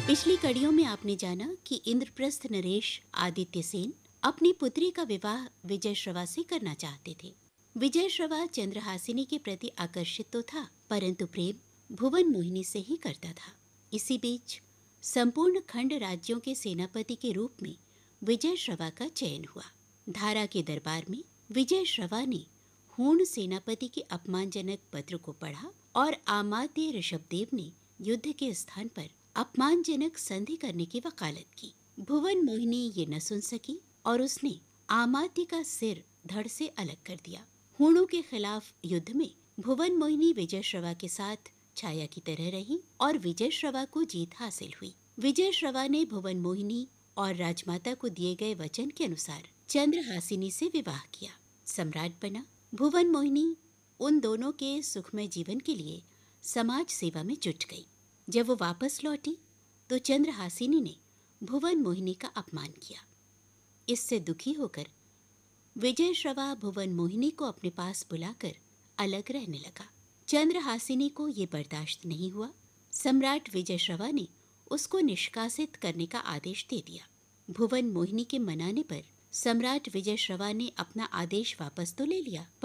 पिछली कड़ियों में आपने जाना कि इंद्रप्रस्थ नरेश आदित्य सेन अपनी पुत्री का विवाह विजय श्रवा से करना चाहते थे। विजय श्रवा चंद्रहासिनी के प्रति आकर्षित तो था, परंतु प्रेम भुवन मोहिनी से ही करता था। इसी बीच संपूर्ण खंड राज्यों के सेनापति के रूप में विजय श्रवा का चयन हुआ। धारा के दरबार में विजय श्रवा ने हूण सेनापति के अपमानजनक पत्र को पढ़ा और आमात्य ऋषभदेव ने युद्ध के स्थान पर अपमानजनक संधि करने की वकालत की। भुवन मोहिनी ये न सुन सकी और उसने आमात्य का सिर धड़ से अलग कर दिया। हूणों के खिलाफ युद्ध में भुवन मोहिनी विजय श्रवा के साथ छाया की तरह रही और विजय श्रवा को जीत हासिल हुई। विजय श्रवा ने भुवन मोहिनी और राजमाता को दिए गए वचन के अनुसार चंद्रहासिनी से विवाह किया, सम्राट बना। भुवन मोहिनी उन दोनों के सुखमय जीवन के लिए समाज सेवा में जुट गई। जब वो वापस लौटी तो चंद्रहासिनी ने भुवन मोहिनी का अपमान किया। इससे दुखी होकर विजय श्रवा भुवन मोहिनी को अपने पास बुलाकर अलग रहने लगा। चंद्रहासिनी को ये बर्दाश्त नहीं हुआ। सम्राट विजय श्रवा ने उसको निष्कासित करने का आदेश दे दिया। भुवन मोहिनी के मनाने पर सम्राट विजय श्रवा ने अपना आदेश वापस तो ले लिया,